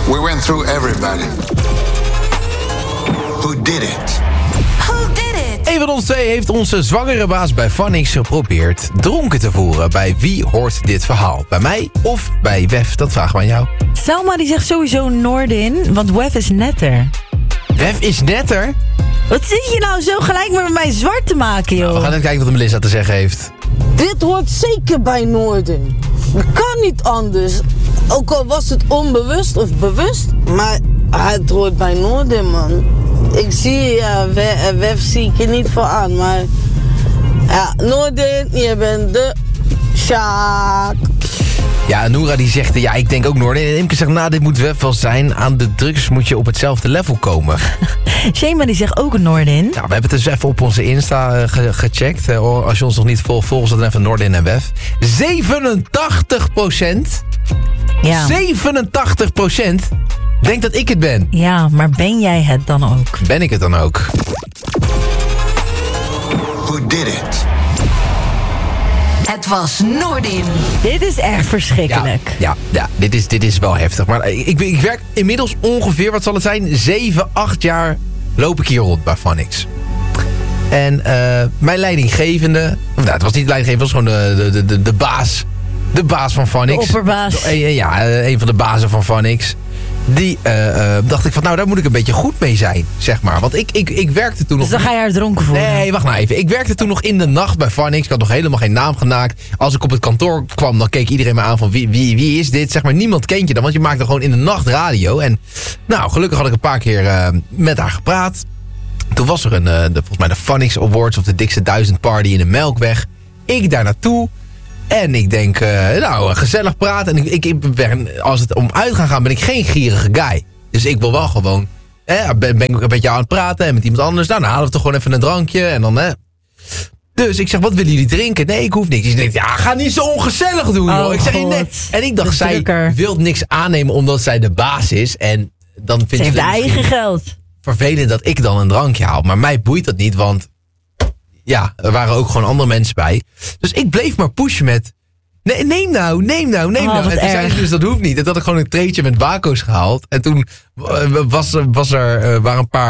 We went through everybody. Who did it? Een van ons twee heeft onze zwangere baas bij Phonics geprobeerd dronken te voeren. Bij wie hoort dit verhaal? Bij mij of bij Wef? Dat vragen we aan jou. Selma die zegt sowieso Noordin, want Wef is netter. Wef is netter? Wat zit je nou zo gelijk met mij zwart te maken, joh? We gaan even kijken wat Melissa te zeggen heeft. Dit hoort zeker bij Noorden. Dat kan niet anders. Ook al was het onbewust of bewust, maar het hoort bij Noorden, man. Ik zie, Wef zie ik je niet voor aan, maar... Ja, Noorden, je bent de Sjaak. Ja, Noora die zegt, ja, ik denk ook Noorden. En Imke zegt, dit moet Wef wel zijn. Aan de drugs moet je op hetzelfde level komen. Shema die zegt ook een Noordin. Nou, we hebben het dus even op onze Insta gecheckt. Als je ons nog niet volgt, volg dan even Noordin en Wef. 87%. Ja. 87% denkt dat ik het ben. Ja, maar ben jij het dan ook? Ben ik het dan ook? Who did it? Het was Noordin. Dit is echt verschrikkelijk. Ja, dit is wel heftig. Maar ik werk inmiddels ongeveer, wat zal het zijn? 7, 8 jaar loop ik hier rond bij Phonics. En mijn leidinggevende... Nou, het was niet leidinggevende, het was gewoon de baas. De baas van Phonics. De opperbaas. Ja, een van de bazen van Phonics. Die dacht ik van, nou, daar moet ik een beetje goed mee zijn, zeg maar. Want ik werkte toen nog... Dus dan ga je haar dronken voelen? Nee, wacht nou even. Ik werkte toen nog in de nacht bij Phonics. Ik had nog helemaal geen naam genaakt. Als ik op het kantoor kwam, dan keek iedereen me aan van wie is dit? Zeg maar, niemand kent je dan, want je maakte gewoon in de nacht radio. En nou, gelukkig had ik een paar keer met haar gepraat. Toen was er volgens mij de Phonics Awards of de dikste 1000 party in de Melkweg. Ik daar naartoe. En ik denk, gezellig praten. En als het om uitgaan gaat, ben ik geen gierige guy. Dus ik wil wel gewoon, ben ik een beetje aan het praten en met iemand anders. Nou, dan halen we toch gewoon even een drankje en dan, Dus ik zeg, wat willen jullie drinken? Nee, ik hoef niks. Die denkt, ja, ga niet zo ongezellig doen, joh. Oh, ik zeg, nee. En ik dacht, zij wil niks aannemen omdat zij de baas is. En dan vindt ze heeft eigen geld. Vervelend dat ik dan een drankje haal. Maar mij boeit dat niet, want... Ja, er waren ook gewoon andere mensen bij. Dus ik bleef maar pushen met... Neem nou. En toen zei ze dus, dat hoeft niet. En toen had ik gewoon een treetje met bako's gehaald. En toen was er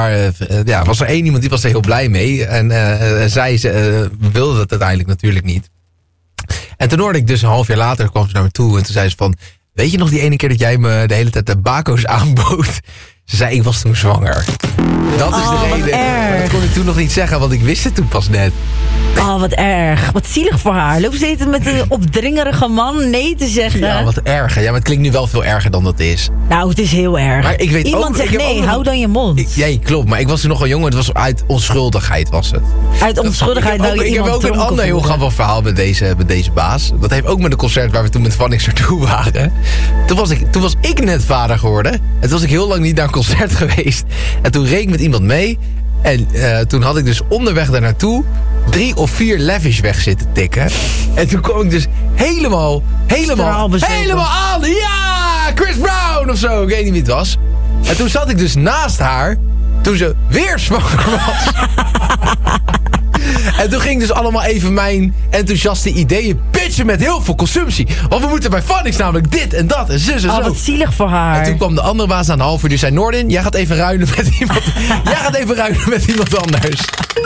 één iemand die was er heel blij mee. En zij wilde dat uiteindelijk natuurlijk niet. En toen hoorde ik dus een half jaar later, kwam ze naar me toe. En toen zei ze van, weet je nog die ene keer dat jij me de hele tijd de bako's aanbood? Ze zei, ik was toen zwanger. Dat is de reden. Maar dat kon ik toen nog niet zeggen, want ik wist het toen pas net. Oh, wat erg. Wat zielig voor haar. Loopt ze met een opdringerige man nee te zeggen? Ja, wat erger. Ja, maar het klinkt nu wel veel erger dan dat is. Nou, het is heel erg. Maar ik weet Iemand zegt nee, hou dan je mond. Ja, klopt. Maar ik was toen nog een jongen. Het was uit onschuldigheid was het. Uit onschuldigheid wou je iemand Ik heb ook een ander heel grappig verhaal met deze baas. Dat heeft ook met een concert waar we toen met Phonics naartoe waren. Toen was ik net vader geworden. En toen was ik heel lang niet naar een concert geweest. En toen reed ik met iemand mee. En toen had ik dus onderweg daar naartoe 3 of 4 Lavish weg zitten tikken. En toen kwam ik dus helemaal aan. Ja, Chris Brown of zo. Ik weet niet wie het was. En toen zat ik dus naast haar toen ze weer zwanger was. En toen ging dus allemaal even mijn enthousiaste ideeën pitchen met heel veel consumptie. Want we moeten bij Phonics namelijk dit en dat en zus en zo. Oh, wat zielig voor haar. En toen kwam de andere baas aan een half uur. Die zei, Noordin, jij gaat even ruilen met iemand anders.